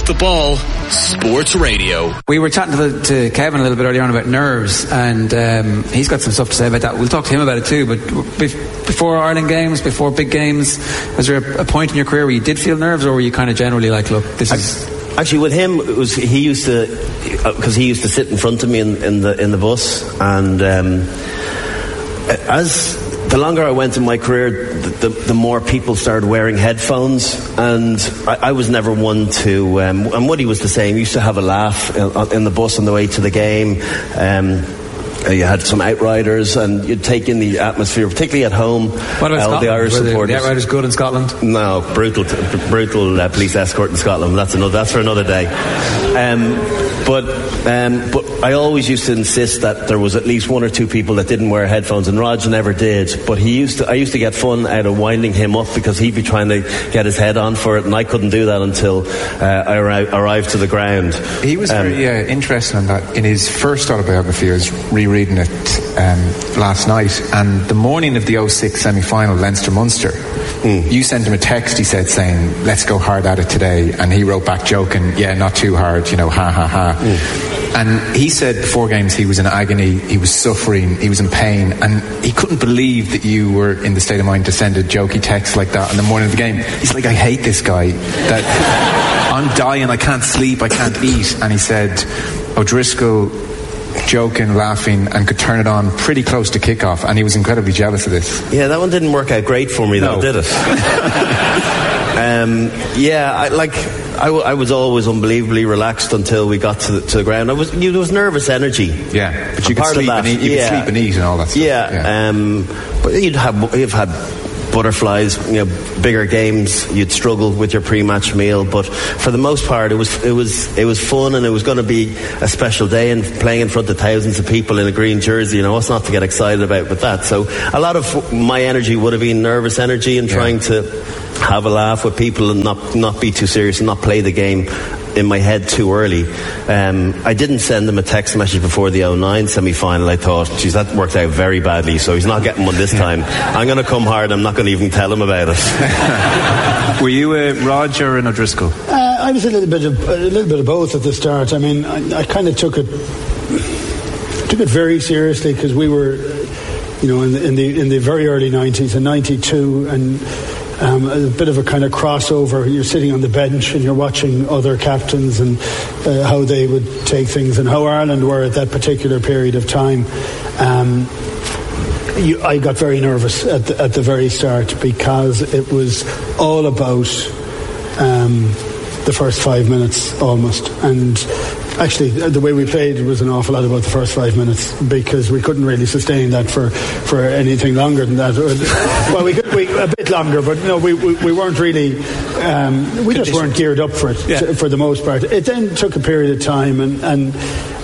Off the Ball Sports Radio. We were chatting to Kevin a little bit earlier on about nerves, and he's got some stuff to say about that. We'll talk to him about it too, but before Ireland games, before big games, was there a point in your career where you did feel nerves, or were you kind of generally like, look, this is... Actually, with him, it was he used to sit in front of me in the bus, and as the longer I went in my career, the more people started wearing headphones, and I was never one to. And Woody was the same. He used to have a laugh in the bus on the way to the game. You had some outriders, and you'd take in the atmosphere, particularly at home. What about Scotland? The Irish supporters. Were the outriders good in Scotland? No, brutal police escort in Scotland. That's for another day. But I always used to insist that there was at least one or two people that didn't wear headphones, and Rog never did. But I used to get fun out of winding him up, because he'd be trying to get his head on for it, and I couldn't do that until I arrived to the ground. He was very interested in that. In his first autobiography, I was rereading it last night, and the morning of the 2006 semi-final, Leinster-Munster, you sent him a text, he said, saying, let's go hard at it today, and he wrote back joking, yeah, not too hard, ha ha ha. And he said before games he was in agony, he was suffering, he was in pain, and he couldn't believe that you were in the state of mind to send a jokey text like that on the morning of the game. He's like, I hate this guy, that I'm dying, I can't sleep, I can't eat. And he said O'Driscoll, joking, laughing, and could turn it on pretty close to kickoff, and he was incredibly jealous of this. Yeah, that one didn't work out great for me, though, did it? I was always unbelievably relaxed until we got to the ground. There was nervous energy. Yeah, but you could sleep and eat. You could sleep and eat and all that stuff. Yeah. But you've had butterflies, bigger games, you'd struggle with your pre-match meal, but for the most part it was fun, and it was going to be a special day, and playing in front of thousands of people in a green jersey, what's not to get excited about with that. So a lot of my energy would have been nervous energy and trying to have a laugh with people and not be too serious and not play the game in my head too early. I didn't send him a text message before the 2009 semi-final. I thought, geez, that worked out very badly, so he's not getting one this time. I'm going to come hard, I'm not going to even tell him about it. Were you a Roger or an O'Driscoll? I was a little bit of both at the start. I mean, I kind of took it very seriously, because we were, in the very early 90s, in 92, and a bit of a kind of crossover. You're sitting on the bench and you're watching other captains and how they would take things, and how Ireland were at that particular period of time. I got very nervous at the very start, because it was all about the first 5 minutes almost, and actually the way we played was an awful lot about the first 5 minutes, because we couldn't really sustain that for anything longer than that. Well, we a bit longer, but we weren't really we just weren't geared up for it for the most part. It then took a period of time, and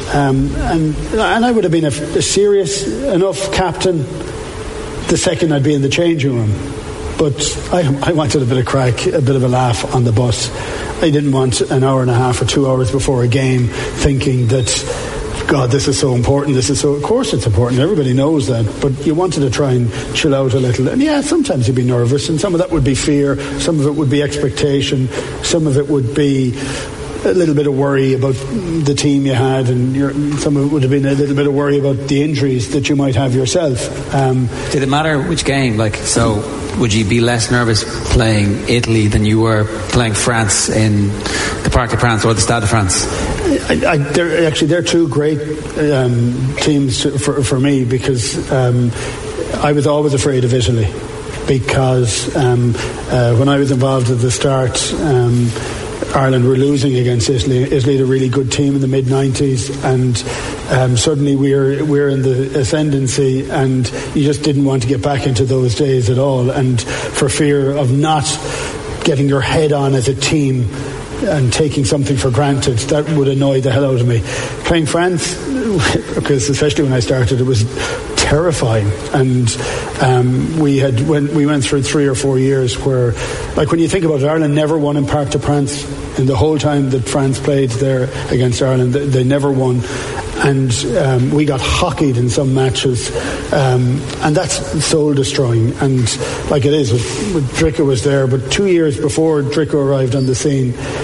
I would have been a serious enough captain the second I'd be in the changing room. But I wanted a bit of crack, a bit of a laugh on the bus. I didn't want an hour and a half or 2 hours before a game thinking that, God, this is so important, of course it's important, everybody knows that, but you wanted to try and chill out a little. And sometimes you'd be nervous, and some of that would be fear, some of it would be expectation, some of it would be a little bit of worry about the team you had, and some of it would have been a little bit of worry about the injuries that you might have yourself. Did it matter which game? Would you be less nervous playing Italy than you were playing France in the Parc de France or the Stade de France? They're two great teams for me, because I was always afraid of Italy, because when I was involved at the start, Ireland were losing against Italy. Italy had a really good team in the mid-90s, and suddenly we're in the ascendancy, and you just didn't want to get back into those days at all, and for fear of not getting your head on as a team and taking something for granted, that would annoy the hell out of me. Playing France, because especially when I started, it was terrifying, and we went through 3 or 4 years where, when you think about it, Ireland never won in Parc de France in the whole time that France played there against Ireland. They never won, and we got hockeyed in some matches, and that's soul destroying. And like it is with Dricka was there, but 2 years before Dricka arrived on the scene,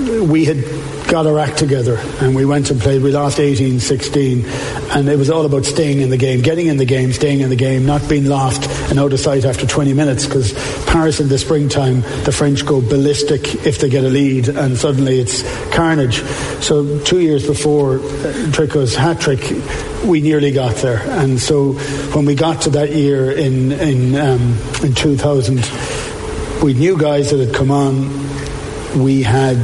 we had got our act together and we went and played. We lost 18-16, and it was all about staying in the game, getting in the game, staying in the game, not being lost and out of sight after 20 minutes, because Paris in the springtime, the French go ballistic if they get a lead, and suddenly it's carnage. So 2 years before Tricot's hat-trick, we nearly got there. And so when we got to that year in 2000, we knew guys that had come on. We had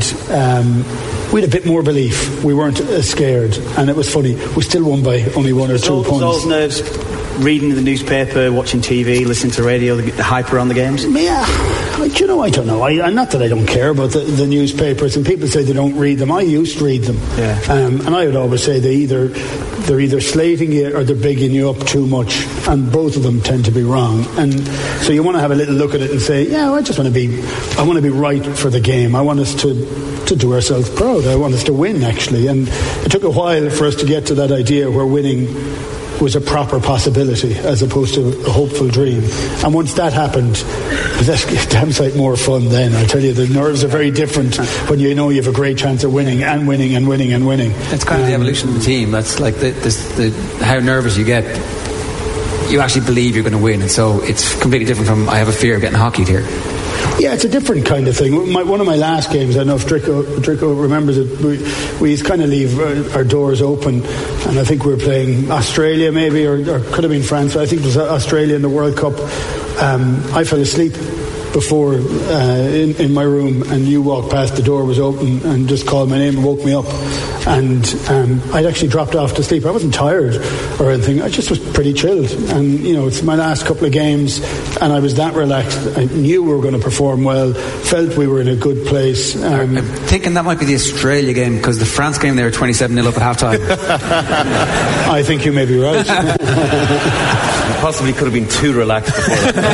a bit more belief. We weren't as scared, and it was funny. We still won by only 1 or 2 points. Those nerves, reading the newspaper, watching TV, listening to radio, the hype around the games? Yeah, I don't know. Not that I don't care about the newspapers, and people say they don't read them. I used to read them, and I would always say they're either slating you or they're bigging you up too much, and both of them tend to be wrong. And so you want to have a little look at it and say, I want to be right for the game. I want us to do ourselves proud. I want us to win, actually. And it took a while for us to get to that idea where winning was a proper possibility as opposed to a hopeful dream. And once that happened, that's damn sight more fun then. I tell you, the nerves are very different when you know you have a great chance of winning and winning and winning and winning. It's kind of the evolution of the team. That's like how nervous you get. You actually believe you're going to win, and so it's completely different from I have a fear of getting hockeyed here. Yeah, it's a different kind of thing. One of my last games, I don't know if Drico remembers it, we kind of leave our doors open, and I think we were playing Australia maybe, or could have been France. I think it was Australia in the World Cup. I fell asleep before in my room, and you walked past, the door was open and just called my name and woke me up, and I'd actually dropped off to sleep. I wasn't tired or anything, I just was pretty chilled, and it's my last couple of games and I was that relaxed. I knew we were going to perform well, felt we were in a good place. I'm thinking that might be the Australia game, because the France game they were 27-0 up at half time. I think you may be right. Possibly could have been too relaxed before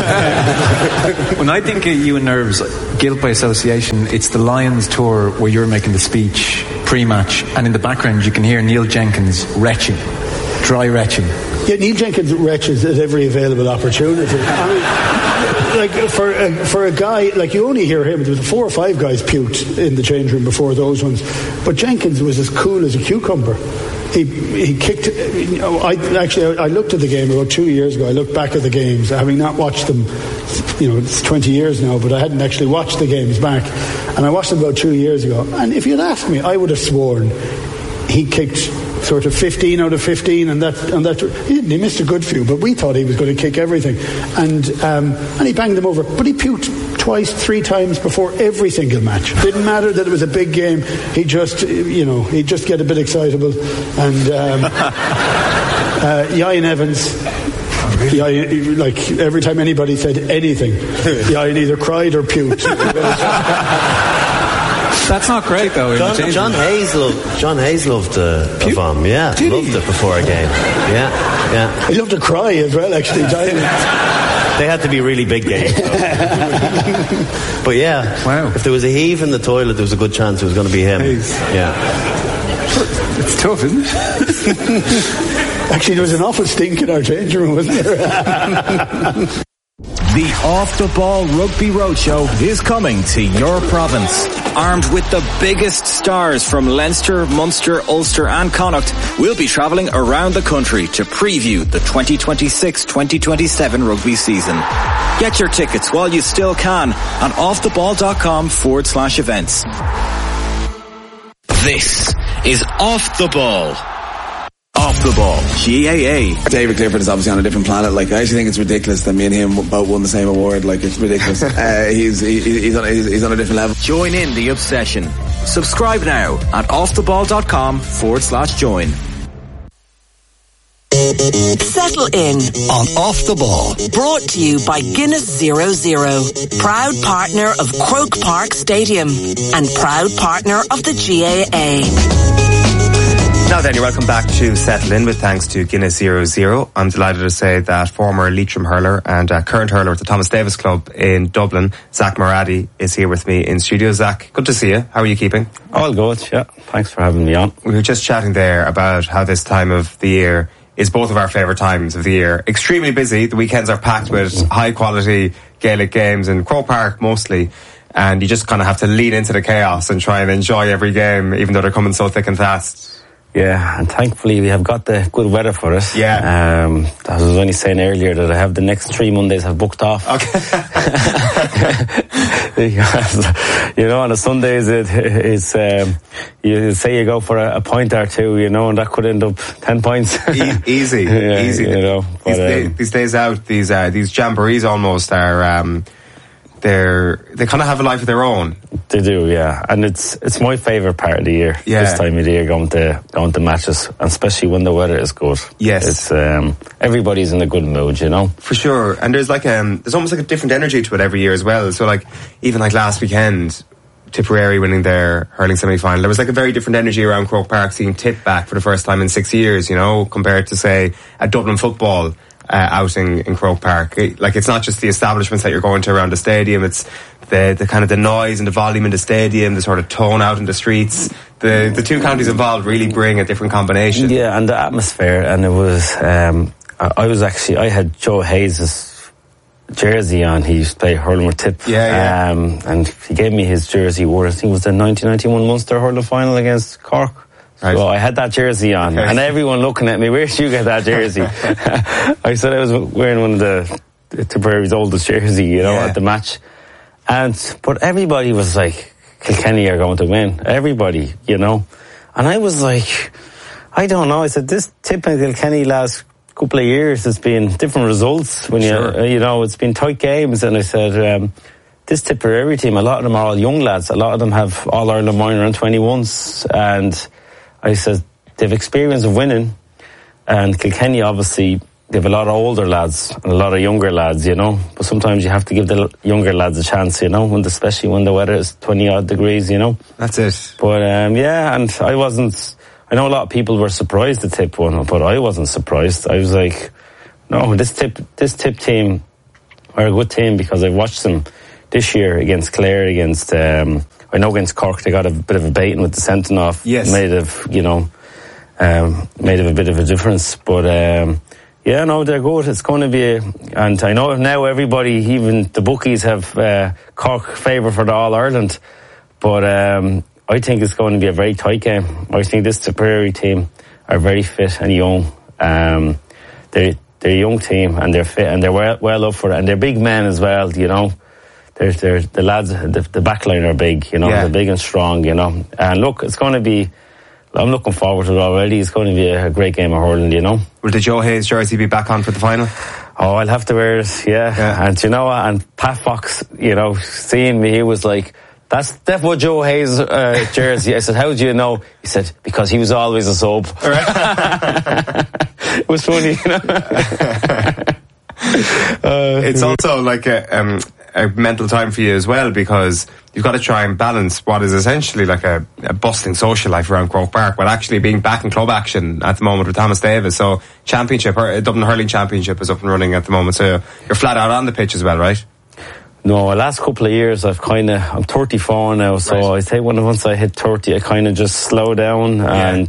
that. When I think of you and nerves, guilt by association, it's the Lions tour where you're making the speech pre-match, and in the background you can hear Neil Jenkins retching, dry retching. Yeah, Neil Jenkins retches at every available opportunity. I mean, like for a guy, like, you only hear him. There was 4 or 5 guys puked in the change room before those ones, but Jenkins was as cool as a cucumber. He kicked. I looked at the game about 2 years ago. I looked back at the games, having not watched them. It's 20 years now, but I hadn't actually watched the games back, and I watched them about 2 years ago. And if you'd asked me, I would have sworn he kicked sort of 15 out of 15, and that he missed a good few, but we thought he was going to kick everything, and he banged them over. But he puked twice, 3 times before every single match. Didn't matter that it was a big game. He just, he'd just get a bit excitable, and Ian Evans. Like every time anybody said anything, Ian either cried or puked. That's not great, though. John Hayes loved Vom. Yeah, loved it before a game. Yeah. He loved to cry as well, actually. They had to be really big games. But yeah, wow. If there was a heave in the toilet, there was a good chance it was going to be him. Hayes. Yeah. It's tough, isn't it? Actually, there was an awful stink in our change room, wasn't there? The Off the Ball Rugby Roadshow is coming to your province. Armed with the biggest stars from Leinster, Munster, Ulster and Connacht, we'll be travelling around the country to preview the 2026-2027 rugby season. Get your tickets while you still can on offtheball.com/events. This is Off the Ball. Off the Ball, GAA. David Clifford is obviously on a different planet. Like, I actually think it's ridiculous that me and him both won the same award. Like, it's ridiculous. He's on a different level. Join in the obsession. Subscribe now at offtheball.com/join. Settle in On Off the Ball. Brought to you by Guinness 00, proud partner of Croke Park Stadium and proud partner of the GAA. Now then, you're welcome back to Settle In with thanks to Guinness 00. I'm delighted to say that former Leitrim hurler and current hurler at the Thomas Davis Club in Dublin, Zach Moradi, is here with me in studio. Zach, good to see you. How are you keeping? All good, yeah. Thanks for having me on. We were just chatting there about how this time of the year is both of our favourite times of the year. Extremely busy. The weekends are packed with high quality Gaelic games in Croke Park mostly. and you just kind of have to lean into the chaos and try and enjoy every game, even though they're coming so thick and fast. Yeah, and thankfully we have got the good weather for it. Yeah. I was only saying earlier that I have the next 3 Mondays have booked off. Okay. You know, on the Sundays it's you say you go for a point or two, you know, and that could end up 10 points. Easy. You know, but, these days out, these jamborees almost are. They kind of have a life of their own. They do, yeah, and it's my favourite part of the year. Yeah. This time of the year, going to matches, and especially when the weather is good. Yes, it's everybody's in a good mood, you know. For sure, and there's almost like a different energy to it every year as well. So like even like last weekend, Tipperary winning their hurling semi-final, there was like a very different energy around Croke Park, seeing Tip back for the first time in 6 years, you know, compared to say a Dublin football outing in Croke Park. It's not just the establishments that you're going to around the stadium, it's the kind of the noise and the volume in the stadium, the sort of tone out in the streets. The two counties involved really bring a different combination. Yeah, and the atmosphere, and it was I had Joe Hayes' jersey on. He used to play hurling with Tip. Yeah. And he gave me his jersey. I think it was the 1991 Munster hurling final against Cork. Right. So I had that jersey on, and everyone looking at me, where did you get that jersey? I said I was wearing one of the Tipperary's oldest jersey, you know, at the match. But everybody was like, Kilkenny are going to win. Everybody, you know. And I was like, I don't know. I said, this Tip and Kilkenny last couple of years has been different results when you know, it's been tight games. And I said, this Tipperary team, a lot of them are all young lads. A lot of them have All Ireland minor and 21s. And I said, they've experience of winning, and Kilkenny obviously, they have a lot of older lads and a lot of younger lads, you know, but sometimes you have to give the younger lads a chance, you know, especially when the weather is 20 odd degrees, you know. That's it. But yeah, and I know a lot of people were surprised the Tip won, but I wasn't surprised. I was like, no, this Tip team are a good team, because I watched them this year against Clare, I know against Cork they got a bit of a baiting with the senton off. Yes. Made of a bit of a difference. But yeah, no, they're good. It's going to be and I know now everybody, even the bookies, have Cork favour for the All Ireland. But I think it's going to be a very tight game. I think this Tipperary team are very fit and young. They're a young team, and they're fit, and they're well up for it, and they're big men as well, you know. They're the lads, the back line are big, you know, they're big and strong, you know. And look, it's going to be, I'm looking forward to it already. It's going to be a great game of hurling, you know. Will the Joe Hayes jersey be back on for the final? Oh, I'll have to wear it, yeah. And you know what, and Pat Fox, you know, seeing me, he was like, that's definitely Joe Hayes' jersey. I said, how do you know? He said, because he was always a sub. It was funny, you know. It's also like a mental time for you as well, because you've got to try and balance what is essentially like a bustling social life around Croke Park, while actually being back in club action at the moment with Thomas Davis. So Dublin Hurling Championship is up and running at the moment, so you're flat out on the pitch as well, right? No, the last couple of years I'm 34 now, so I think once I hit 30 I kind of just slow down,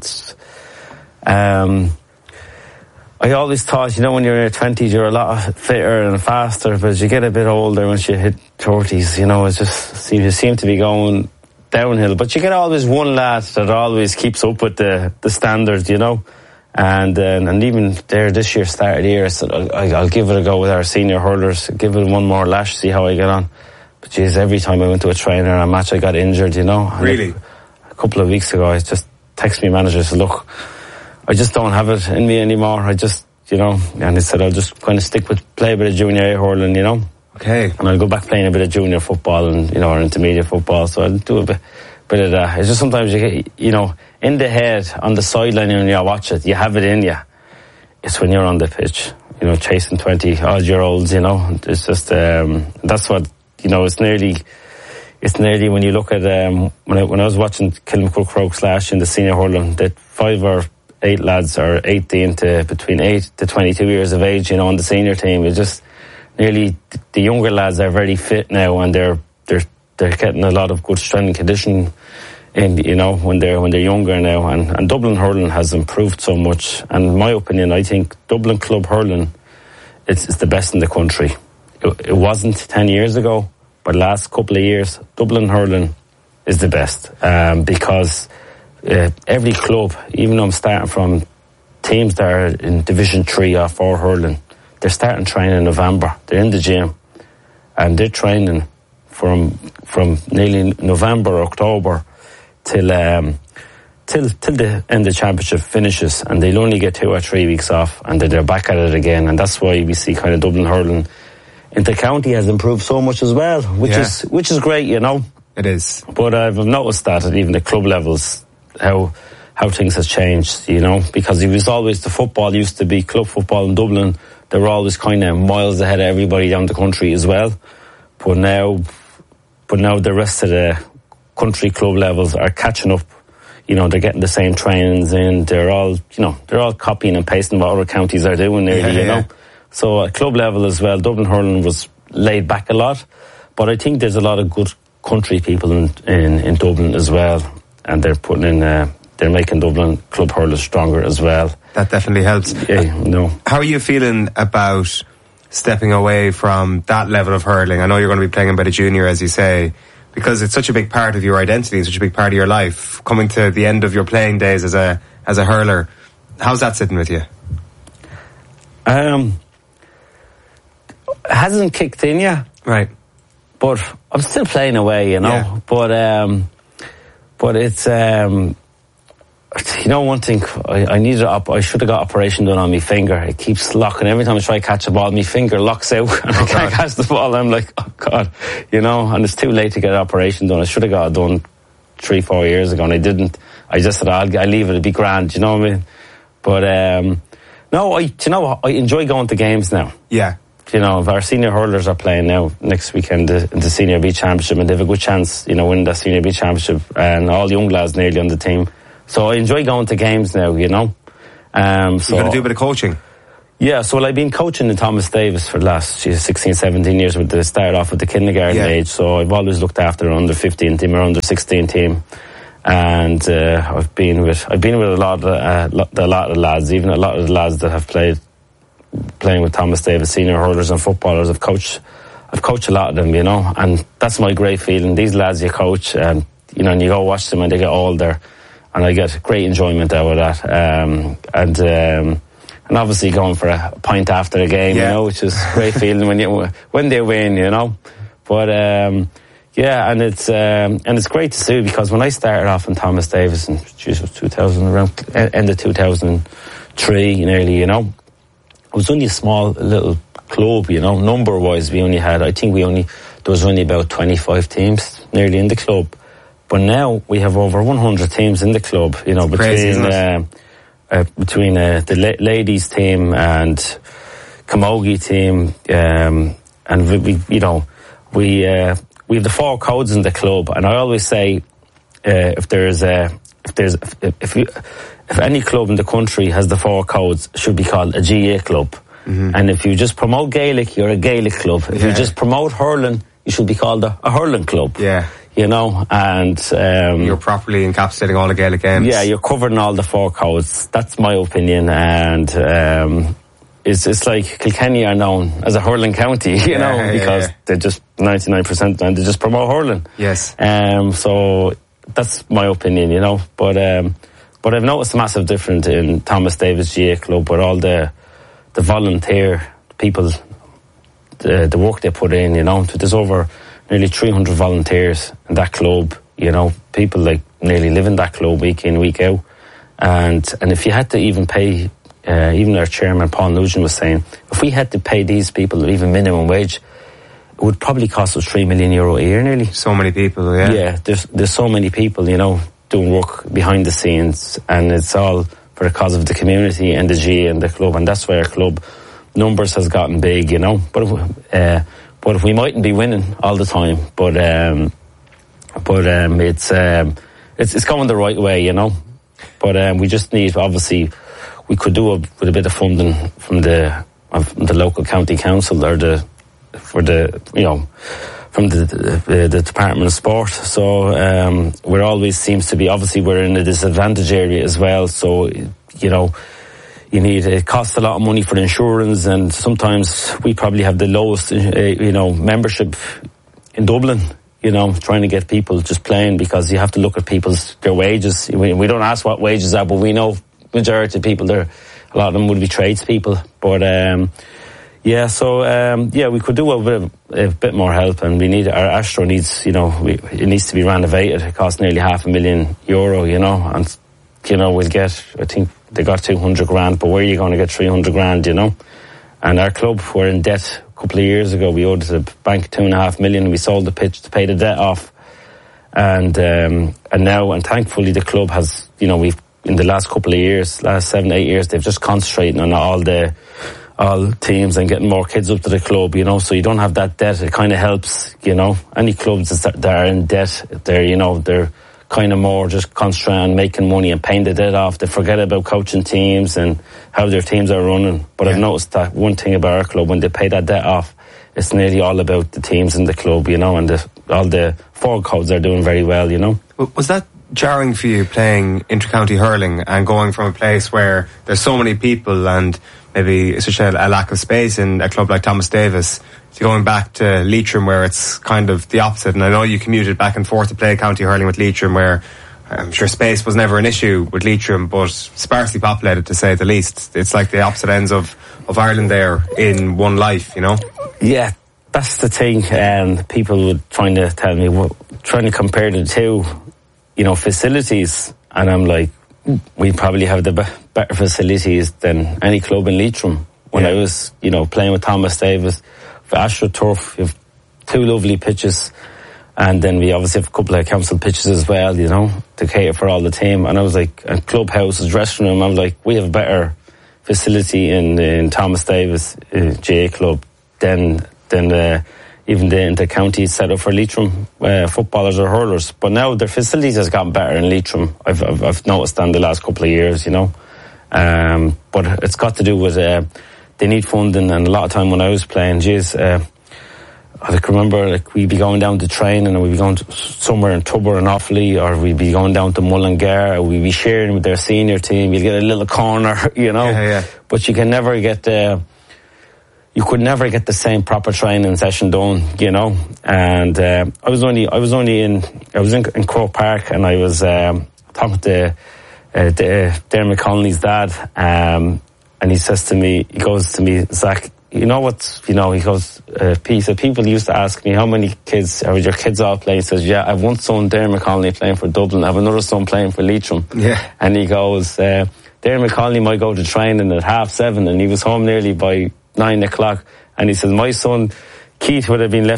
and I always thought, you know, when you're in your 20s, you're a lot fitter and faster, but as you get a bit older, once you hit 30s, you know, you seem to be going downhill. But you get always one lad that always keeps up with the standards, you know. And even there this year, start of the year, so I'll give it a go with our senior hurlers, give it one more lash, see how I get on. But geez, every time I went to a trainer or a match, I got injured, you know. Really? A couple of weeks ago, I just texted my manager and said, look, I just don't have it in me anymore. I just, you know, and he said I'll just kind of play a bit of junior A hurling, you know. Okay. And I'll go back playing a bit of junior football and, you know, or intermediate football. So I'll do a bit of that. It's just sometimes you get, you know, in the head, on the sideline when you watch it, you have it in you. It's when you're on the pitch, you know, chasing 20-odd-year-olds, you know. It's just, that's what, you know, it's nearly when you look at, when I was watching Kilmacud Crokes last in the senior hurling, that 5 or 8 lads are 18 to between 8 to 22 years of age, you know, on the senior team. It's just nearly the younger lads are very fit now, and they're getting a lot of good strength and condition in, you know, when they're younger now. And Dublin hurling has improved so much. And in my opinion, I think Dublin club hurling it's the best in the country. It wasn't 10 years ago, But the last couple of years, Dublin hurling is the best, because every club, even though I'm starting from teams that are in Division 3 or 4 hurling, they're starting training in November. They're in the gym and they're training from nearly November, October till the end of the championship finishes, and they'll only get 2 or 3 weeks off, and then they're back at it again. And that's why we see kind of Dublin hurling into county has improved so much as well, which is great, you know. It is. But I've noticed that at even the club levels, how things has changed, you know, because it was always the football used to be club football in Dublin. They were always kind of miles ahead of everybody down the country as well. But now the rest of the country club levels are catching up. You know, they're getting the same trainings in. They're all copying and pasting what other counties are doing nearly, you know. So at club level as well, Dublin hurling was laid back a lot. But I think there's a lot of good country people in Dublin as well. And they're putting in, they're making Dublin club hurlers stronger as well. That definitely helps. Yeah, no. How are you feeling about stepping away from that level of hurling? I know you're going to be playing a bit of junior, as you say, because it's such a big part of your identity and such a big part of your life. Coming to the end of your playing days as a hurler, how's that sitting with you? It hasn't kicked in yet. Right. But I'm still playing away, you know. Yeah. But it's, you know, one thing, I should have got operation done on my finger. It keeps locking. Every time I try to catch a ball, my finger locks out and I can't catch the ball. I'm like, oh God, you know, and it's too late to get an operation done. I should have got it done 3-4 years ago and I didn't. I just said, I'll leave it, it'll be grand, you know what I mean? But, no, I enjoy going to games now. Yeah. You know, our senior hurlers are playing now next weekend in the Senior B Championship, and they have a good chance, you know, winning that Senior B Championship, and all young lads nearly on the team. So I enjoy going to games now, you know. So you're going to do a bit of coaching? Yeah, so I've been coaching in Thomas Davis for the last 16, 17 years. Started off with the kindergarten age, so I've always looked after an under 15 team or under 16 team. And I've been with a lot of the lads, even a lot of the lads that have playing with Thomas Davis, senior hurlers and footballers. I've coached a lot of them, you know, and that's my great feeling. These lads you coach, and you know, and you go watch them and they get older, and I get great enjoyment out of that. And obviously going for a pint after a game, you know, which is a great feeling when they win, you know. But yeah, and it's great to see, because when I started off in Thomas Davis in 2000, around end of 2003, nearly, you know, it was only a small little club, you know, number wise. There was only about 25 teams nearly in the club. But now we have over 100 teams in the club, you know, between the ladies team and Camogie team, and we have the 4 codes in the club. And I always say, if any club in the country has the 4 codes, it should be called a GA club. Mm-hmm. And if you just promote Gaelic, you're a Gaelic club. If you just promote hurling, you should be called a hurling club. Yeah. You know, and you're properly encapsulating all the Gaelic games. Yeah, you're covering all the 4 codes. That's my opinion. And it's like Kilkenny are known as a hurling county, you know, because they're just 99% and they just promote hurling. Yes. So that's my opinion, you know. But I've noticed a massive difference in Thomas Davis GA Club with all the volunteer people, the work they put in, you know. There's over nearly 300 volunteers in that club, you know. People like nearly live in that club week in, week out. And if you had to even pay, even our chairman Paul Nugent was saying, if we had to pay these people even minimum wage, it would probably cost us €3 million a year nearly. So many people, yeah. Yeah, there's so many people, you know, doing work behind the scenes, and it's all for the cause of the community and the GA and the club, and that's why our club numbers has gotten big, you know. But we mightn't be winning all the time, but it's going the right way, you know. But we just need, obviously, we could do with a bit of funding from the local county council or from the Department of Sport. So we're always seems to be, obviously we're in a disadvantaged area as well. So, you know, it costs a lot of money for insurance, and sometimes we probably have the lowest, membership in Dublin, you know, trying to get people just playing, because you have to look at their wages. We don't ask what wages are, but we know majority of people there, a lot of them would be tradespeople. But we could do a bit more help, and we need, our Astro needs, you know, it needs to be renovated. It costs nearly €500,000, you know, and you know, we'll get, I think they got 200 grand, but where are you going to get 300 grand, you know? And our club were in debt a couple of years ago. We owed the bank $2.5 million. We sold the pitch to pay the debt off. And now, and thankfully the club has, you know, in the last couple of years, last 7-8 years, they've just concentrated on all teams and getting more kids up to the club, you know, so you don't have that debt. It kind of helps, you know. Any clubs that are in debt, they're kind of more just concentrating on making money and paying the debt off. They forget about coaching teams and how their teams are running. But I've noticed that one thing about our club, when they pay that debt off, it's nearly all about the teams in the club, you know, and all the forward codes are doing very well, you know. Was that jarring for you, playing inter-county hurling and going from a place where there's so many people and maybe such a lack of space in a club like Thomas Davis, to going back to Leitrim, where it's kind of the opposite? And I know you commuted back and forth to play county hurling with Leitrim, where I'm sure space was never an issue with Leitrim, but sparsely populated, to say the least. It's like the opposite ends of Ireland there in one life, you know? Yeah, that's the thing. People were trying to tell me, trying to compare the two, you know, facilities, and I'm like, we probably have the better facilities than any club in Leitrim. When I was, you know, playing with Thomas Davis, for AstroTurf, we have 2 lovely pitches, and then we obviously have a couple of council pitches as well, you know, to cater for all the team. And I was like, and clubhouses, dressing room, I'm like, we have a better facility in Thomas Davis GA club than even the county set up for Leitrim footballers or hurlers. But now their facilities has gotten better in Leitrim. I've noticed in the last couple of years, you know. But it's got to do with they need funding, and a lot of time when I was playing, I can remember, like, we'd be going down to training, and we'd be going to somewhere in Tubber and Offaly, or we'd be going down to Mullingar, or we'd be sharing with their senior team. You'd get a little corner, you know. Yeah. But you can never get you could never get the same proper training session done, you know. And I was in Croke Park, and I was talking to Dermot Connolly's dad, and he says to me, he goes to me, Zach, he goes, people used to ask me, how many kids, are your kids all playing? He says, yeah, I have one son, Dermot Connolly, playing for Dublin. I have another son playing for Leitrim. Yeah. And he goes, Dermot Connolly might go to training at 7:30, and he was home nearly by 9 o'clock. And he says, my son, Keith, would have been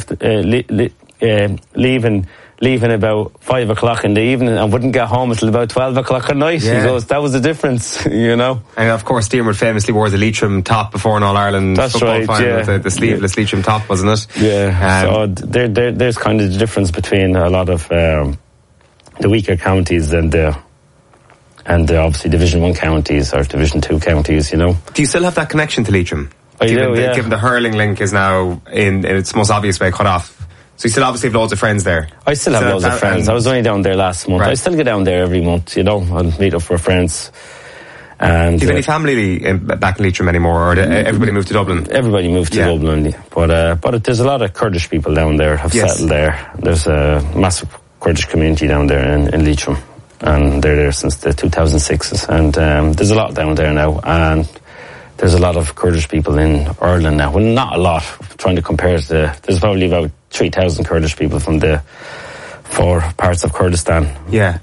leaving about 5 o'clock in the evening and wouldn't get home until about 12 o'clock at night. Yeah. He goes, that was the difference, you know. And of course, Dermot famously wore the Leitrim top before an All-Ireland football final, the sleeveless Leitrim top, wasn't it? Yeah. So there's kind of the difference between a lot of the weaker counties and obviously Division 1 counties or Division 2 counties, you know. Do you still have that connection to Leitrim? Given the hurling link is now in its most obvious way cut off. So you still obviously have loads of friends there. I still have loads of friends. I was only down there last month. Right. I still get down there every month, you know. I'll meet up for friends. And do you have any family back in Leitrim anymore, or everybody moved to Dublin? Everybody moved to Dublin, but there's a lot of Kurdish people down there have settled there. There's a massive Kurdish community down there in Leitrim, and they're there since the 2006s. And there's a lot down there now, and there's a lot of Kurdish people in Ireland now. Well, not a lot. Trying to compare it to, there's probably about 3,000 Kurdish people from the 4 parts of Kurdistan. Yeah.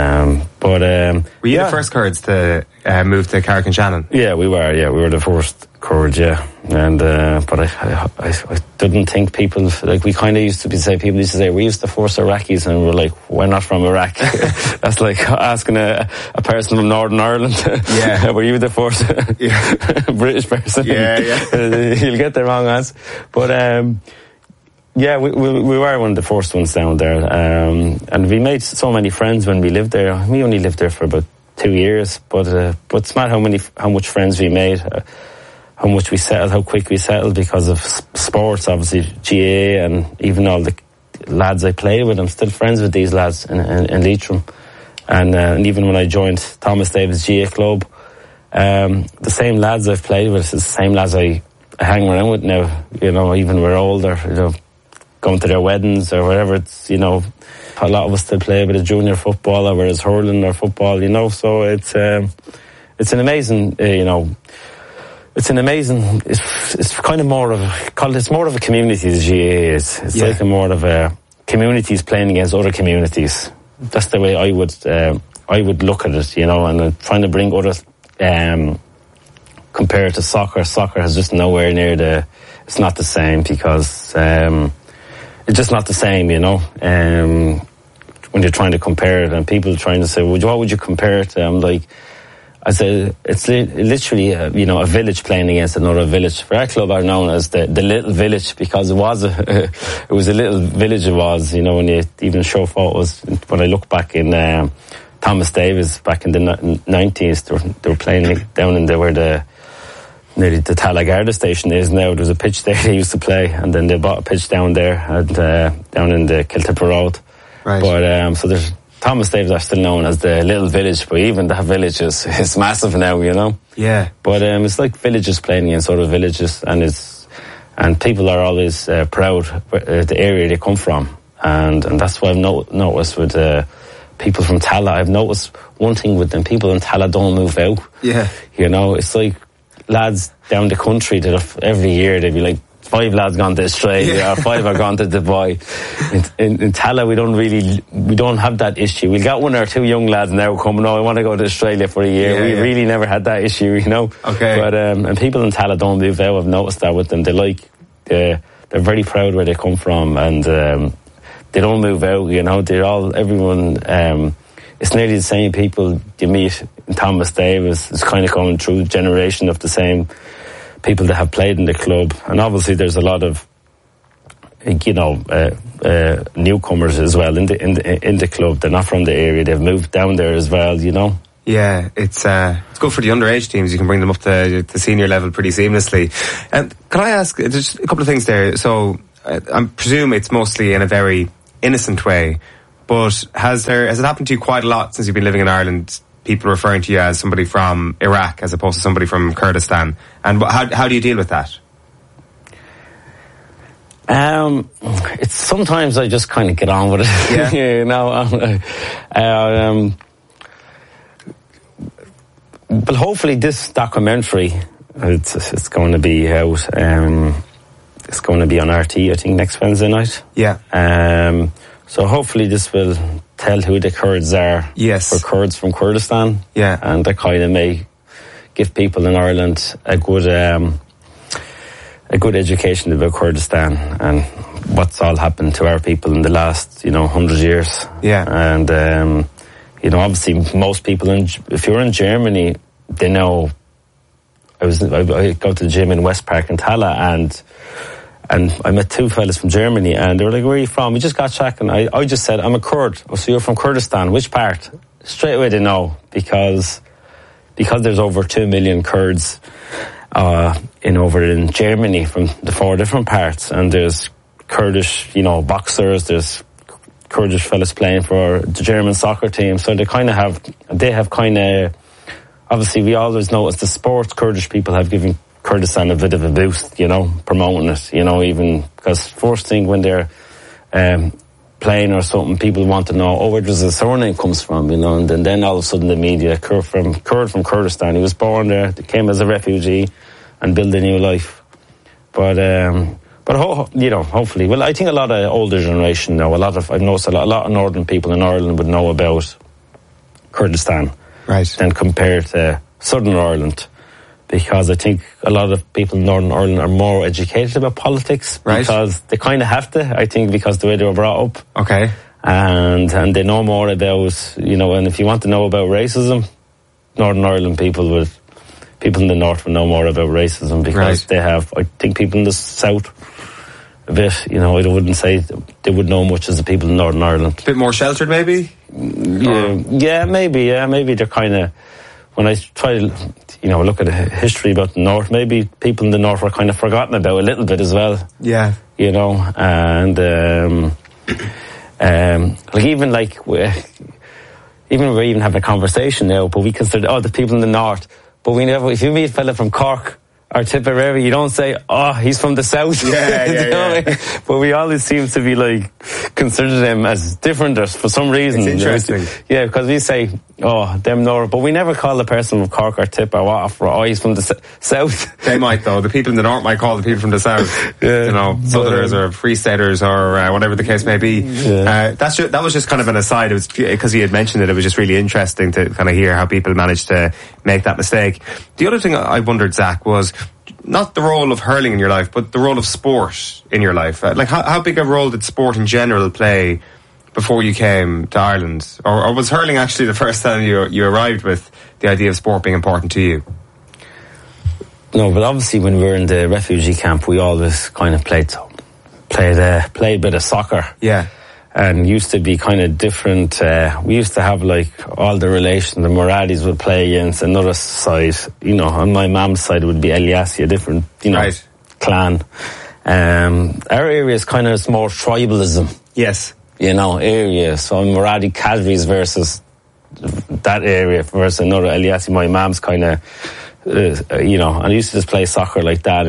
Were you the first Kurds to move to Carrick-on-Shannon? Yeah, we were. Yeah, we were the first Kurds. Yeah, and but I didn't think people, like, we kind of used to say, people used to say we used the first Iraqis, and we're like, we're not from Iraq. That's like asking a person from Northern Ireland. Yeah. Were you the first British person? Yeah. You'll get the wrong answer, but. Yeah, we were one of the first ones down there, and we made so many friends when we lived there. We only lived there for about 2 years, but it's mad how much friends we made, how much we settled, how quick we settled because of sports, obviously GA, and even all the lads I played with. I'm still friends with these lads in Leitrim, and even when I joined Thomas Davis GA club, the same lads I've played with is the same lads I hang around with now. You know, even we're older, you know. going to their weddings or whatever. It's, you know, a lot of us still play a bit of junior football, or whereas hurling or football, you know. So it's an amazing, you know. It's kind of more of it's more of a community. The GAA is. It's like more of a communities playing against other communities. That's the way I would look at it, you know. And trying to bring others, compared to soccer. Soccer has just nowhere near it's not the same, because it's just not the same, you know. When you're trying to compare it, and people are trying to say, well, what would you compare it to? I'm like, I said, it's literally, you know, a village playing against another village. For our club are known as the little village, because it was a little village. It was, you know, when you even show photos. When I look back in Thomas Davis back in the 90s, they were playing down in where nearly the Talagarda station is now. There was a pitch there they used to play, and then they bought a pitch down there and down in the Kiltipper Road. Right. But so there's Thomas Davis are still known as the little village, but even that village is massive now, you know. Yeah. But it's like villages playing against other villages, and people are always proud the area they come from, and that's what I've noticed with people from Tala. I've noticed one thing with them: people in Tala don't move out. Yeah. You know, it's like lads down the country that every year they'd be like, 5 lads gone to Australia, or 5 are gone to Dubai. In Tala, we don't have that issue. We got 1 or 2 young lads now coming, I want to go to Australia for a year. We really never had that issue, you know. Okay. But, and people in Tala don't move out. I've noticed that with them. They're very proud where they come from, and they don't move out, you know. Everyone, it's nearly the same people you meet in Thomas Davis. It's kind of coming through generation of the same people that have played in the club, and obviously there's a lot of, you know, newcomers as well in the club. They're not from the area; they've moved down there as well, you know. Yeah, it's good for the underage teams. You can bring them up to the senior level pretty seamlessly. Can I ask just a couple of things there? So I presume it's mostly in a very innocent way, but has it happened to you quite a lot since you've been living in Ireland? People referring to you as somebody from Iraq as opposed to somebody from Kurdistan, and how do you deal with that? It's sometimes I just kind of get on with it. Yeah. You know, but hopefully this documentary, it's going to be out. It's going to be on RT, I think, next Wednesday night. Yeah. So hopefully this will tell who the Kurds are. Yes. For Kurds from Kurdistan. Yeah. And that kind of may give people in Ireland a good education about Kurdistan and what's all happened to our people in the last, 100 years. Yeah. And, obviously most people, if you're in Germany, they know. I go to the gym in West Park in Tala, and I met 2 fellas from Germany, and they were like, "Where are you from?" We just got chatting. I just said, "I'm a Kurd." "Oh, so you're from Kurdistan? Which part?" Straight away they know, because there's over 2 million Kurds over in Germany from the 4 different parts, and there's Kurdish, boxers, there's Kurdish fellas playing for the German soccer team, so they have obviously we always notice the sports Kurdish people have given Kurdistan a bit of a boost, promoting it, even because first thing when they're playing or something, people want to know, where does the surname comes from, and then all of a sudden the media, Kurd from Kurdistan, he was born there, he came as a refugee and built a new life. But hopefully, well, I think a lot of older generation know, I've noticed a lot of northern people in Ireland would know about Kurdistan, right? Than compared to Southern Ireland. Because I think a lot of people in Northern Ireland are more educated about politics, right? Because they kind of have to, I think, because the way they were brought up. Okay. And they know more about, and if you want to know about racism, Northern Ireland people in the north will know more about racism, because they have, I think, people in the south a bit, I wouldn't say they would know much as the people in Northern Ireland. A bit more sheltered, maybe? Yeah, maybe they're kind of, when I try to, look at the history about the North, maybe people in the North are kind of forgotten about a little bit as well. Yeah. And we're even having a conversation now, but we consider, the people in the North, but if you meet a fella from Cork or Tipperary, you don't say, oh, he's from the south. Yeah. But we always seem to be like, consider them as different for some reason. It's interesting. Yeah, because we say, oh, them North, but we never call the person from Cork or Tip or Waterford, oh, he's from the south. They might though. The people in the north might call the people from the south, you know, Southerners or Free Staters or whatever the case may be. Yeah. That was just kind of an aside. It was because he had mentioned it. It was just really interesting to kind of hear how people managed to make that mistake. The other thing I wondered, Zach, was not the role of hurling in your life, but the role of sport in your life. Like how big a role did sport in general play before you came to Ireland? Or was hurling actually the first time you arrived with the idea of sport being important to you? No, but obviously when we were in the refugee camp, we always kind of played a bit of soccer. Yeah. And used to be kind of different. We used to have like all the relations. The Moradis would play against another side. You know, on my mum's side it would be Eliassi, a different, clan. Our area is kind of more tribalism. Yes. You know, area. So Moradi Cadres versus that area versus another Eliassi. My mum's kind of, and I used to just play soccer like that.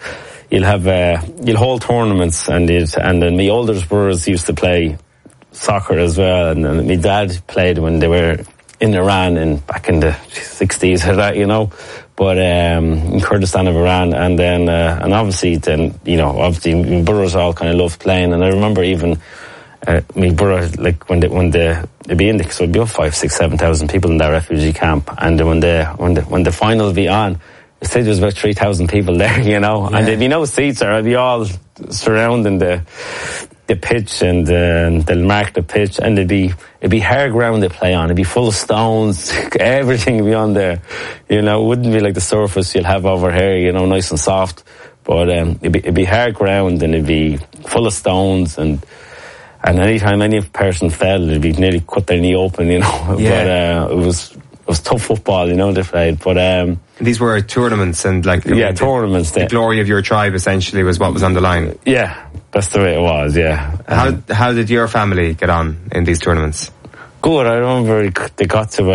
You'll hold tournaments and then my older brothers used to play soccer as well, and my dad played when they were in Iran back in the 60s or that, but in Kurdistan of Iran, and then and obviously my brothers all kind of loved playing, and I remember even my brother, like when they'd be in the, so it'd be up 5,000, 6,000, 7,000 people in that refugee camp, and when the final would be on, I said there was about 3,000 people there, and there'd be no seats, or I'd be all surrounding the pitch, and they'll mark the pitch, and it'd be hard ground they play on. It'd be full of stones, everything would be on there. It wouldn't be like the surface you'll have over here, nice and soft. But it'd be hard ground, and it'd be full of stones, and anytime any person fell, it'd be nearly cut their knee open, Yeah. But it was tough football, they played. But these were tournaments, and tournaments. The glory of your tribe essentially was what was on the line. Yeah, that's the way it was. Yeah. How did your family get on in these tournaments? Good. I remember they got to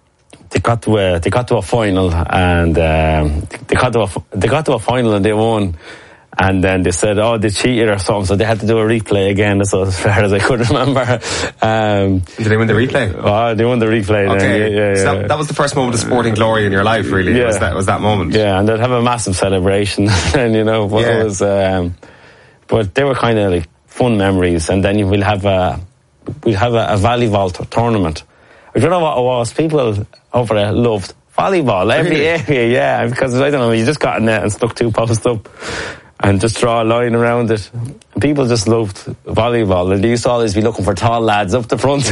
a final, and they got to a final and they won. And then they said, they cheated or something, so they had to do a replay again. That's as far as I could remember. Did they win the replay? Oh, they won the replay. Okay. Then. So that was the first moment of sporting glory in your life, really. Yeah. Was that moment? Yeah, and they'd have a massive celebration, and but it was. But they were kind of like fun memories. And then we'll have a volleyball tournament. I don't know what it was. People over there loved volleyball. Every area, yeah, because I don't know, you just got a net and stuck 2 posts up and just draw a line around it. People just loved volleyball, and they used to always be looking for tall lads up the front.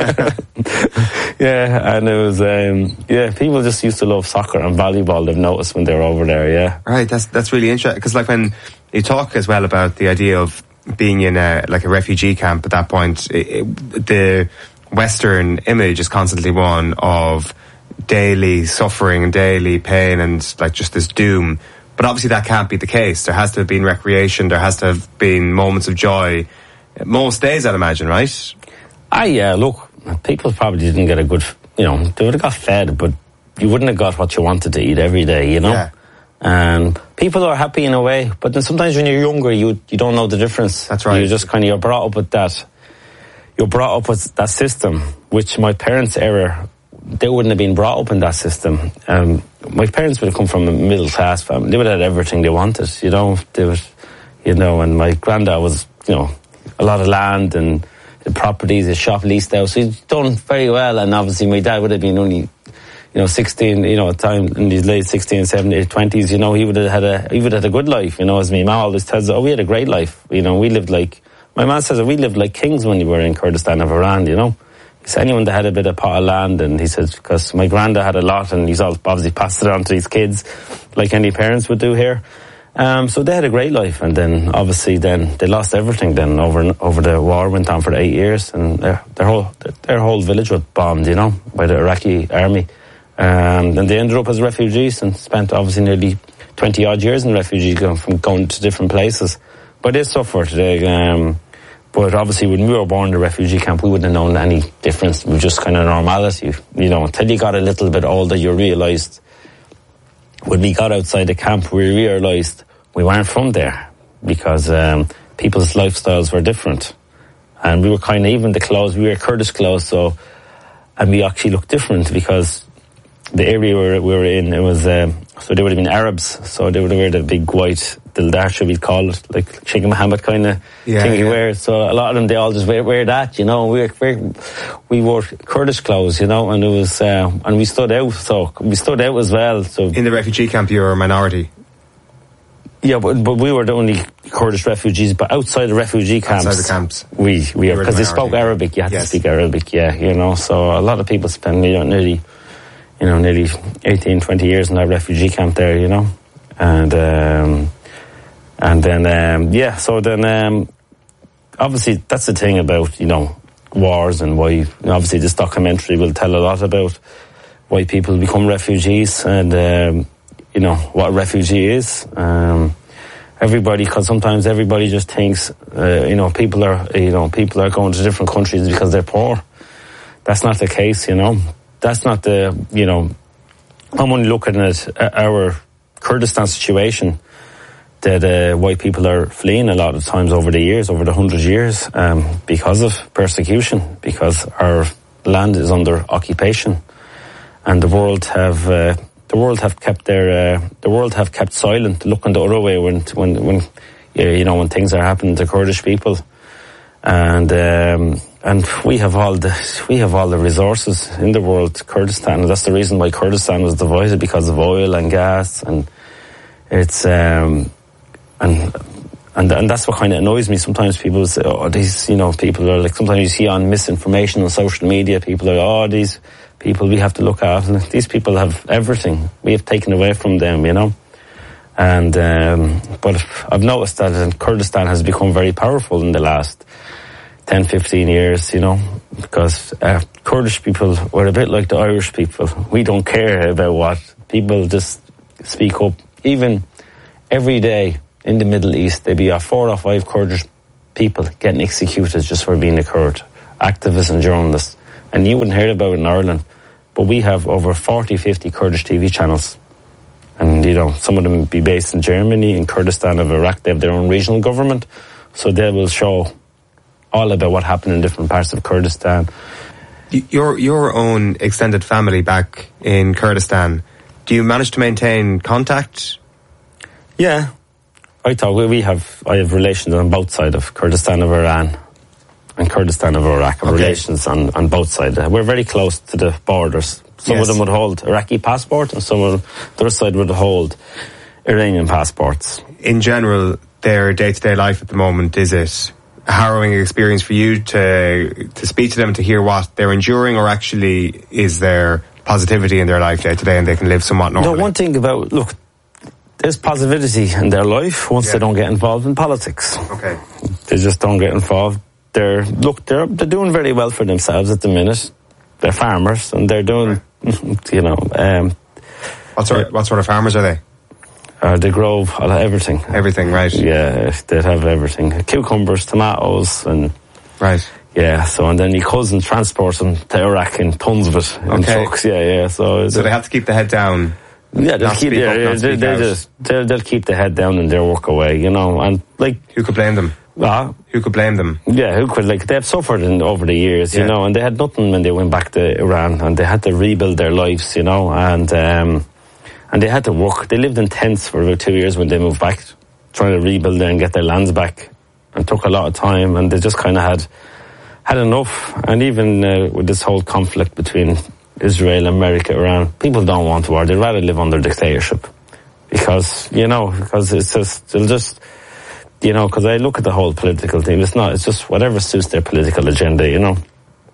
Yeah, and it was, people just used to love soccer and volleyball, they've noticed when they were over there, yeah. Right, that's really interesting, because like when you talk as well about the idea of being in a refugee camp at that point, the Western image is constantly one of daily suffering and daily pain and like just this doom. But obviously that can't be the case. There has to have been recreation. There has to have been moments of joy. Most days, I'd imagine, right? Yeah, look, people probably didn't get a good, they would have got fed, but you wouldn't have got what you wanted to eat every day, Yeah. And people are happy in a way, but then sometimes when you're younger, you don't know the difference. That's right. You're just you're brought up with that. You're brought up with that system, which my parents' era, they wouldn't have been brought up in that system. My parents would have come from a middle class family. They would have had everything they wanted, They was, and my granddad was, a lot of land and properties, a shop leased out. So he's done very well. And obviously my dad would have been only, 16, at the time in his late 16, 17, 20s, he would have had a good life, as my mom always tells us, we had a great life. We lived my mom says that we lived like kings when we were in Kurdistan of Iran, He said anyone that had a bit of pot of land, and he said, because my granddad had a lot and he's obviously passed it on to his kids, like any parents would do here. So they had a great life, and then obviously then they lost everything then over the war, went on for 8 years, and their whole village was bombed, by the Iraqi army. And they ended up as refugees and spent obviously nearly 20 odd years in refugees from going to different places. But they suffered. But obviously when we were born in the refugee camp, we wouldn't have known any difference. It was just kind of normality. Until you got a little bit older, you realised when we got outside the camp, we realised we weren't from there because people's lifestyles were different. And we were kind of, even the clothes, we were Kurdish clothes, so, and we actually looked different because the area we were in, it was, so they would have been Arabs, so they would have wear the big white dildarsha, we'd call it, like Sheikh Mohammed kind of thing you wear. So a lot of them, they all just wear that, you know. We wore Kurdish clothes, you know, and it was, and we stood out, so we stood out as well. So in the refugee camp, you were a minority. Yeah, but we were the only Kurdish refugees. But outside the refugee camps, we are, because they spoke Arabic. You had to speak Arabic, you know. So a lot of people spend nearly 18, 20 years in that refugee camp there, you know. And then so then obviously that's the thing about, you know, wars and why. You know, obviously this documentary will tell a lot about why people become refugees and. You know, what a refugee is. Everybody, because sometimes everybody just thinks, you know, people are going to different countries because they're poor. That's not the case, you know. That's not the, you know, I'm only looking at our Kurdistan situation that why people are fleeing a lot of times over the years, over the 100 years, because of persecution, because our land is under occupation, and the world have kept silent, looking the other way when you know, when things are happening to Kurdish people, and we have all the resources in the world, Kurdistan, and that's the reason why Kurdistan was divided, because of oil and gas, and it's and that's what kind of annoys me. Sometimes people say, oh, these, you know, people are like, sometimes you see on misinformation on social media, people are, oh, these people we have to look after. These people have everything. We have taken away from them, you know. And but I've noticed that Kurdistan has become very powerful in the last 10, 15 years, you know, because Kurdish people were a bit like the Irish people. We don't care about what people, just speak up. Even every day in the Middle East, there'd be 4 or 5 Kurdish people getting executed just for being a Kurd, activists and journalists. And you wouldn't hear about it in Ireland. But we have over 40, 50 Kurdish TV channels. And, you know, some of them would be based in Germany, in Kurdistan of Iraq. They have their own regional government. So they will show all about what happened in different parts of Kurdistan. Your own extended family back in Kurdistan, do you manage to maintain contact? Yeah. I have relations on both sides of Kurdistan of Iran and Kurdistan of Iraq, have relations on both sides. We're very close to the borders. Some of them would hold Iraqi passport, and some of the other side would hold Iranian passports. In general, their day-to-day life at the moment, is it a harrowing experience for you to speak to them, to hear what they're enduring, or actually is there positivity in their life day-to-day and they can live somewhat normally? No, one thing about, look, there's positivity in their life once they don't get involved in politics. Okay. They just don't get involved. They're doing very well for themselves at the minute. They're farmers, and they're doing, you know. What sort of farmers are they? They grow everything. Everything, right? Yeah, they have everything: cucumbers, tomatoes, and right. Yeah. So, and then your cousin transports them to Iraq in tons of it in trucks. Yeah. So they have to keep the head down. Yeah, they'll keep the head down and they'll work away, you know. And like, who could blame them? Who could blame them? Yeah, who could? Like, they've suffered over the years, you know, and they had nothing when they went back to Iran, and they had to rebuild their lives, you know, and they had to work. They lived in tents for about 2 years when they moved back, trying to rebuild it and get their lands back, and took a lot of time, and they just kind of had enough. And even with this whole conflict between Israel, America, Iran, people don't want war. They'd rather live under dictatorship because it's just, they'll just, you know, because I look at the whole political thing. It's just whatever suits their political agenda, you know.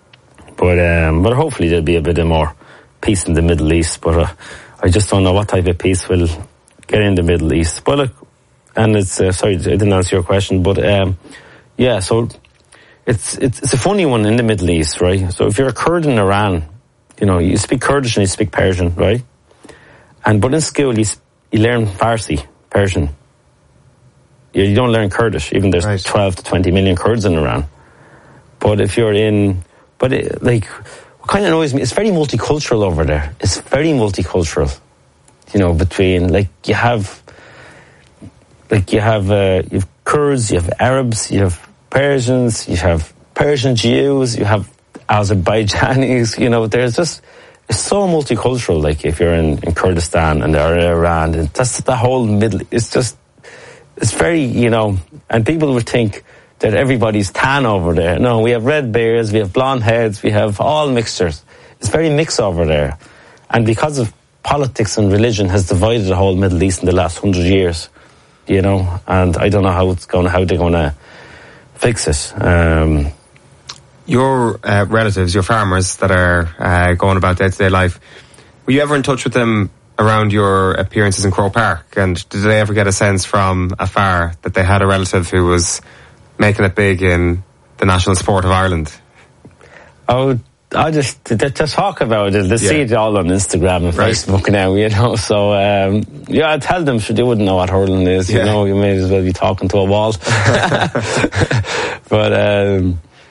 But hopefully there'll be a bit of more peace in the Middle East. But I just don't know what type of peace will get in the Middle East. But look, and it's sorry, I didn't answer your question, but yeah, so it's a funny one in the Middle East, right? So if you're a Kurd in Iran, you know, you speak Kurdish and you speak Persian, right? But in school you learn Farsi, Persian. You don't learn Kurdish, even there's 12 to 20 million Kurds in Iran. But if you're what kind of annoys me, it's very multicultural over there. It's very multicultural. between, you have Kurds, you have Arabs, you have Persians, you have Persian Jews, you have Azerbaijanis, there's just, it's so multicultural, if you're in Kurdistan and or Iran, and that's the whole middle, it's very, and people would think that everybody's tan over there. No, we have red beards, we have blonde heads, we have all mixtures. It's very mixed over there. And because of politics and religion has divided the whole Middle East in the last 100 years, and I don't know how they're going to fix it. Your relatives, your farmers that are going about day-to-day life, were you ever in touch with them around your appearances in Croke Park? And did they ever get a sense from afar that they had a relative who was making it big in the national sport of Ireland? Oh, I just talk about it. They see it all on Instagram and Facebook now, So, I tell them, they wouldn't know what hurling is, you may as well be talking to a wall. But,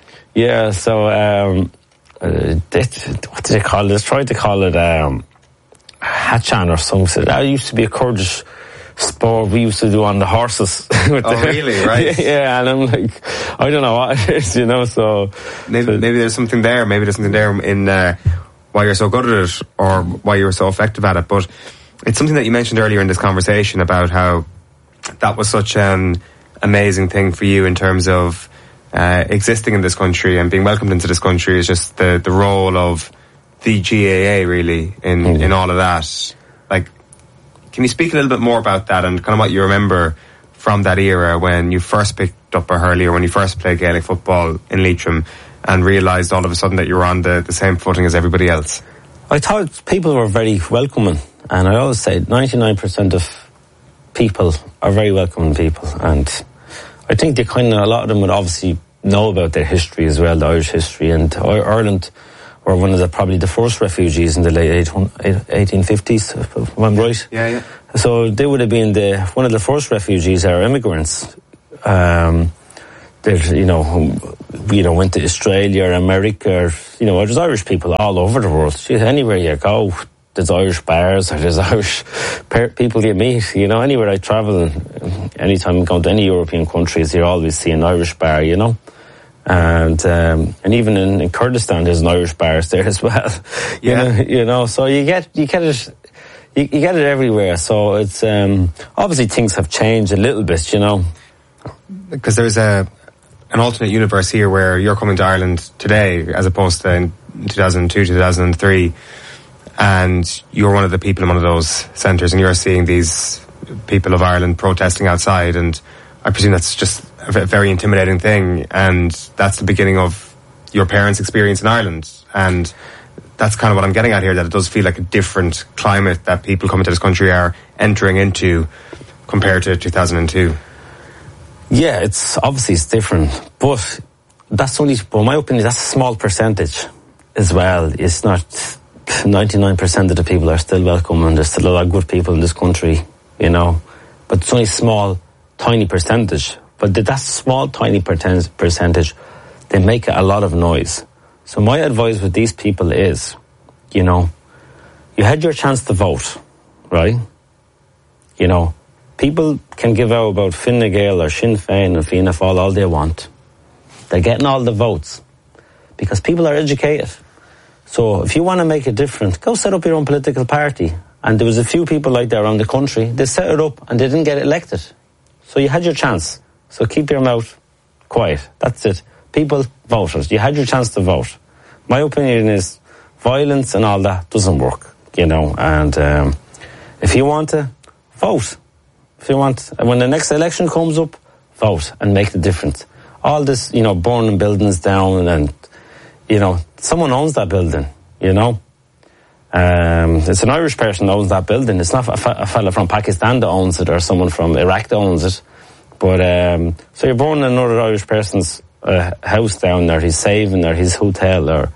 what did they call it? They tried to call it Hachan or something. That used to be a Kurdish sport we used to do on the horses. Really? Right? Yeah, and I'm like, I don't know what it is, so... Maybe there's something there. Maybe there's something there in why you're so good at it or why you're so effective at it. But it's something that you mentioned earlier in this conversation about how that was such an amazing thing for you in terms of existing in this country and being welcomed into this country is just the role of the GAA really in all of that. Can you speak a little bit more about that and kind of what you remember from that era when you first picked up a hurley or when you first played Gaelic football in Leitrim and realised all of a sudden that you were on the same footing as everybody else? I thought people were very welcoming, and I always say 99% of people are very welcoming people, and I think a lot of them would obviously know about their history as well, the Irish history, and Ireland were one of probably the first refugees in the late 1850s, if I'm right. Yeah. So they would have been one of the first refugees or immigrants. That went to Australia or America. There's Irish people all over the world. Anywhere you go, there's Irish bars or there's Irish people you meet. Anywhere I travel, anytime I go to any European countries, you're always seeing an Irish bar. And even in Kurdistan, there's an Irish bars there as well. So you get it everywhere. So it's obviously things have changed a little bit, Because there's an alternate universe here where you're coming to Ireland today as opposed to in 2002, 2003, and you're one of the people in one of those centres, and you're seeing these people of Ireland protesting outside, and I presume that's just a very intimidating thing, and that's the beginning of your parents' experience in Ireland, and that's kind of what I'm getting at here, that it does feel like a different climate that people coming to this country are entering into compared to 2002. Yeah, it's different, but in my opinion, that's a small percentage as well. It's not 99% of the people are still welcome, and there's still a lot of good people in this country, but it's only a small, tiny percentage. But that small, tiny percentage, they make a lot of noise. So my advice with these people is, you had your chance to vote, right? People can give out about Fine Gael or Sinn Féin and Fianna Fáil all they want. They're getting all the votes because people are educated. So if you want to make a difference, go set up your own political party. And there was a few people like that around the country. They set it up and they didn't get elected. So you had your chance. So keep your mouth quiet. That's it. People voted. You had your chance to vote. My opinion is violence and all that doesn't work, and if you want to, vote. If you want, when the next election comes up, vote and make the difference. All this, burning buildings down and, someone owns that building, It's an Irish person that owns that building. It's not a fella from Pakistan that owns it or someone from Iraq that owns it. But, so you're burning another Irish person's house down there, his saving or his hotel or,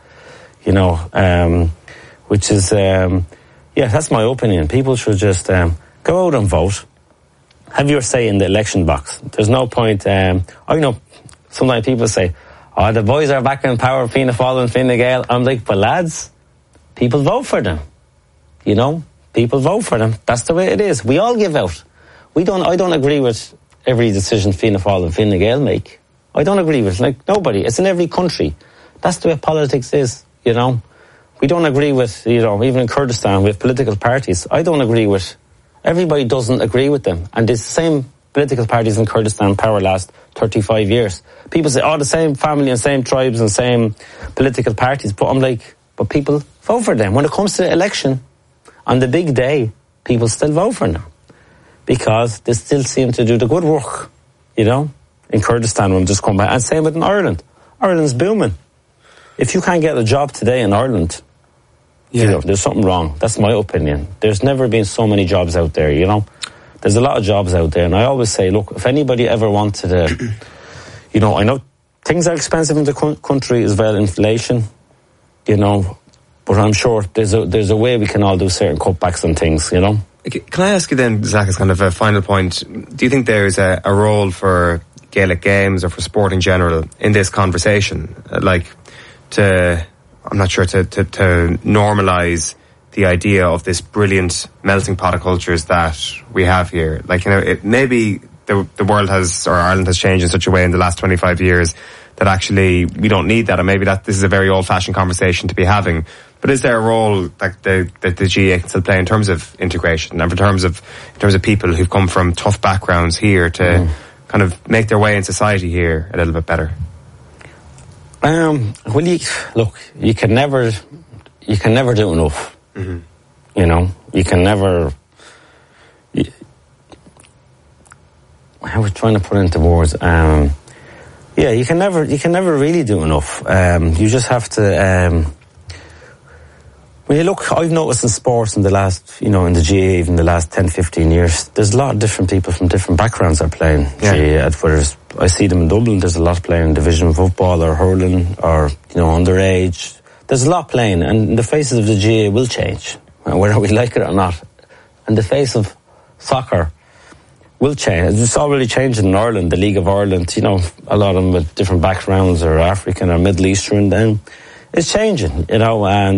which is, that's my opinion. People should just go out and vote. Have your say in the election box. There's no point, sometimes people say, the boys are back in power, Fianna Fáil and Fine Gael. I'm like, but lads, people vote for them. people vote for them. That's the way it is. We all give out. I don't agree with every decision Fianna Fáil and Fine Gael make. I don't agree with, like, nobody. It's in every country. That's the way politics is, you know. We don't agree with, you know, even in Kurdistan, we have political parties. I don't agree with, everybody doesn't agree with them. And it's the same political parties in Kurdistan power last 35 years. People say, the same family and same tribes and same political parties. But I'm like, but people vote for them. When it comes to the election, on the big day, people still vote for them. Because they still seem to do the good work, you know, in Kurdistan when just come back. And same with in Ireland. Ireland's booming. If you can't get a job today in Ireland, you know, there's something wrong. That's my opinion. There's never been so many jobs out there, you know. There's a lot of jobs out there. And I always say, look, if anybody ever wanted to, you know, I know things are expensive in the country as well, inflation, you know, but I'm sure there's a way we can all do certain cutbacks on things, you know. Can I ask you then, Zach, as kind of a final point, do you think there's a role for Gaelic games or for sport in general in this conversation? Like, I'm not sure, to normalise the idea of this brilliant melting pot of cultures that we have here. Like, you know, maybe the world has, or Ireland has changed in such a way in the last 25 years that actually we don't need that, and maybe that this is a very old-fashioned conversation to be having. But is there a role that the GAA can still play in terms of integration and in terms of people who've come from tough backgrounds here to kind of make their way in society here a little bit better? Well, you can never do enough. Mm-hmm. You know, you can never. I was trying to put it into words. You can never really do enough. You just have to. When you look, I've noticed in sports in the last, you know, in the GAA, even the last 10, 15 years, there's a lot of different people from different backgrounds are playing GAA. Whether I see them in Dublin, there's a lot playing division football or hurling or, you know, underage. There's a lot playing, and the faces of the GAA will change, whether we like it or not. And the face of soccer will change. It's already changing in Ireland, the League of Ireland, you know, a lot of them with different backgrounds or African or Middle Eastern, then it's changing, you know, and